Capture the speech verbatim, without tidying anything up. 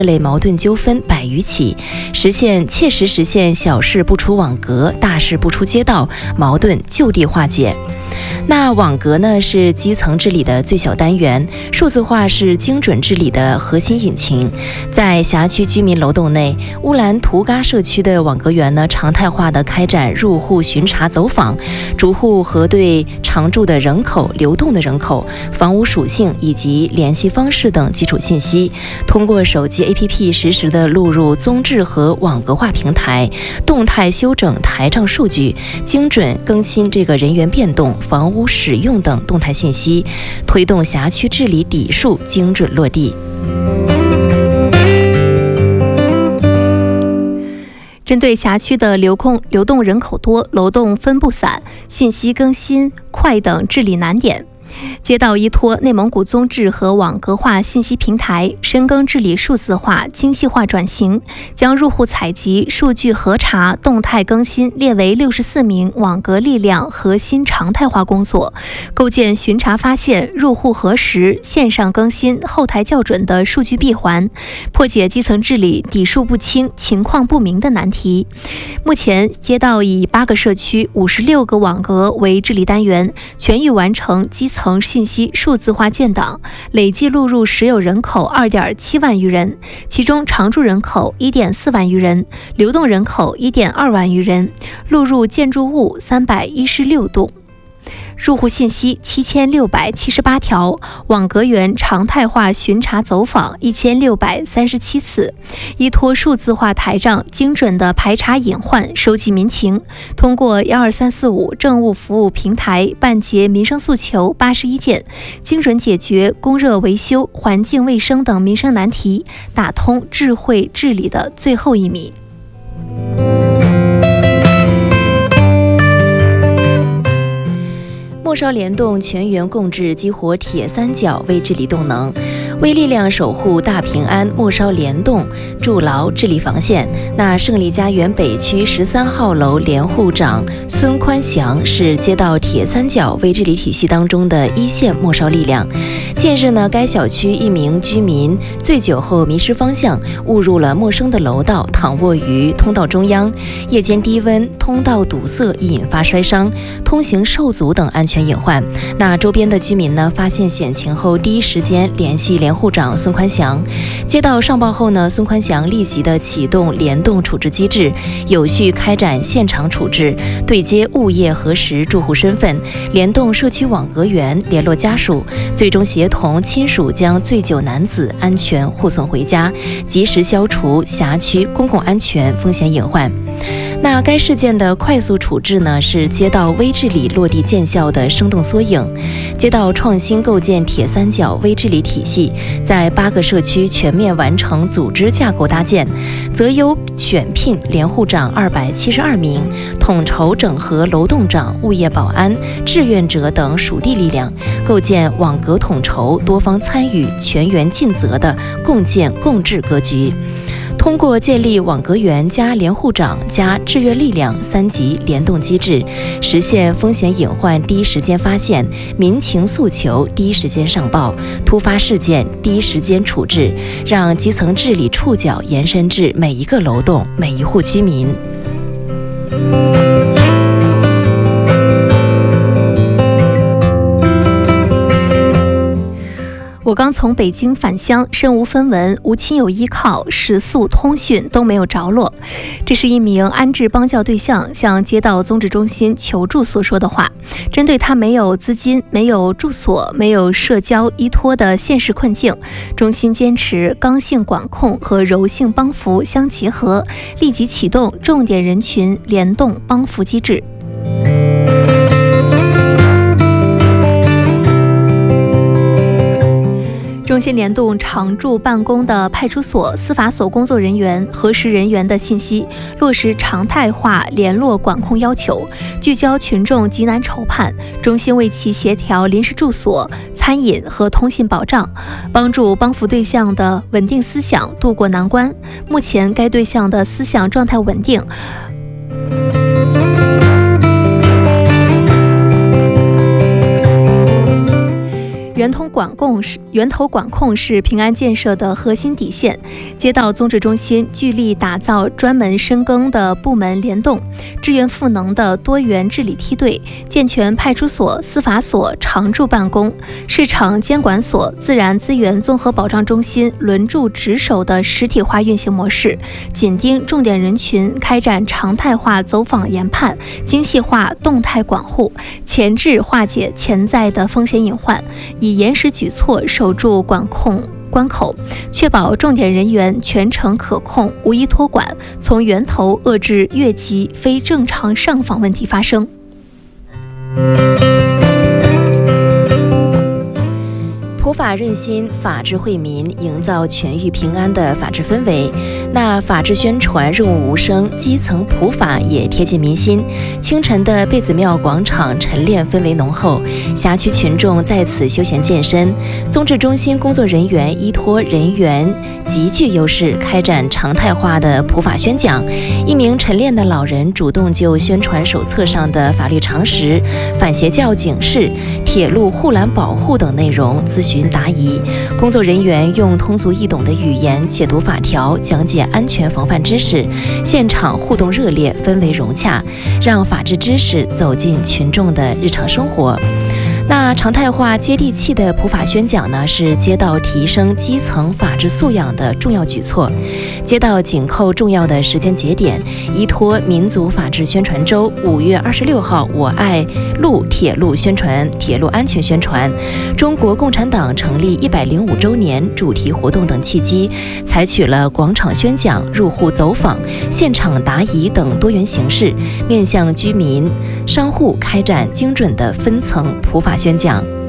类矛盾纠纷百余起，实现切实实现小事不出网格，大事不出街道，矛盾就地化解。那网格呢，是基层治理的最小单元，数字化是精准治理的核心引擎。在辖区居民楼栋内，乌兰图嘎社区的网格员呢，常态化的开展入户巡查走访，逐户核对常住的人口、流动的人口、房屋属性以及联系方式等基础信息，通过手机 A P P 实时的录入综治和网格化平台，动态修整台账数据，精准更新这个人员变动、房屋使用等动态信息，推动辖区治理底数精准落地。 针对辖区的流控流动人口多、楼栋分布散、信息更新快等治理难点，街道依托内蒙古综治和网格化信息平台，深耕治理数字化、精细化转型，将入户采集、数据核查、动态更新列为六十四名网格力量核心常态化工作，构建巡查发现、入户核实、线上更新、后台校准的数据闭环，破解基层治理底数不清、情况不明的难题。目前，街道以八个社区、五十六个网格为治理单元，全域完成基层层信息数字化建档，累计录入实有人口 二点七万余人，其中常住人口 一点四万余人，流动人口 一点二万余人，录入建筑物三百一十六栋。入户信息七千六百七十八条，网格员常态化巡查走访一千六百三十七次，依托数字化台账，精准的排查隐患，收集民情，通过幺二三四五政务服务平台办结民生诉求八十一件，精准解决供热维修、环境卫生等民生难题，打通智慧治理的最后一米。 末梢联动全员共治，激活铁三角为治理动能，为力量守护大平安。末梢联动筑牢治理防线。那胜利家园北区十三号楼联户长孙宽祥是街道铁三角微治理体系当中的一线末梢力量。近日呢，该小区一名居民醉酒后迷失方向，误入了陌生的楼道，躺卧于通道中央。夜间低温，通道堵塞，易引发摔伤、通行受阻等安全隐患。那周边的居民呢，发现险情后，第一时间联系联户长孙宽祥。接到上报后呢，孙宽祥立即的启动联动处置机制，有序开展现场处置，对接物业核实住户身份，联动社区网格员联络家属，最终协同亲属将醉酒男子安全护送回家，及时消除辖区公共安全风险隐患。那该事件的快速处置呢，是街道微治理落地见效的生动缩影。街道创新构建铁三角微治理体系，在八个社区全面完成组织架构搭建，择优选聘联户长二百七十二名，统筹整合楼栋长、物业保安、志愿者等属地力量，构建网格统筹、多方参与、全员尽责的共建共治格局。通过建立网格员加联户长加志愿力量三级联动机制，实现风险隐患第一时间发现、民情诉求第一时间上报、突发事件第一时间处置，让基层治理触角延伸至每一个楼栋、每一户居民。 我刚从北京返乡，身无分文，无亲友依靠，食宿通讯都没有着落。这是一名安置帮教对象向街道综治中心求助所说的话。针对他没有资金、没有住所、没有社交依托的现实困境，中心坚持刚性管控和柔性帮扶相结合，立即启动重点人群联动帮扶机制。中心联动常驻办公的派出所、司法所工作人员、核实人员的信息，落实常态化联络管控要求，聚焦群众急难愁盼。中心为其协调临时住所、餐饮和通信保障，帮助帮扶对象的稳定思想渡过难关。目前，该对象的思想状态稳定。 源头管控是源头管控是平安建设的核心底线。街道综治中心聚力打造专门深耕的部门联动、支援赋能的多元治理梯队，健全派出所、司法所常驻办公、市场监管所、自然资源综合保障中心轮驻值守的实体化运行模式，紧盯重点人群，开展常态化走访研判，精细化动态管护，前置化解潜在的风险隐患，以严实举措守住管控关口，确保重点人员全程可控，无一托管，从源头遏制越级非正常上访问题发生。 普法润心，法治惠民，营造全域平安的法治氛围。那法治宣传润物无声，基层普法也贴近民心。清晨的贝子庙广场晨练氛围浓厚，辖区群众在此休闲健身。综治中心工作人员依托人员极具优势，开展常态化的普法宣讲。一名晨练的老人主动就宣传手册上的法律常识、反邪教警示、铁路护栏保护等内容咨询答疑，工作人员用通俗易懂的语言解读法条，讲解安全防范知识，现场互动热烈，氛围融洽，让法治知识走进群众的日常生活。那常态化接地气的普法宣讲呢，是街道提升基层法治素养的重要举措。街道紧扣重要的时间节点，依托民族法治宣传周，五月二十六号我爱路铁路宣传、铁路安全宣传、中国共产党成立一百零五周年主题活动等契机，采取了广场宣讲、入户走访、现场答疑等多元形式，面向居民、商户开展精准的分层普法宣讲。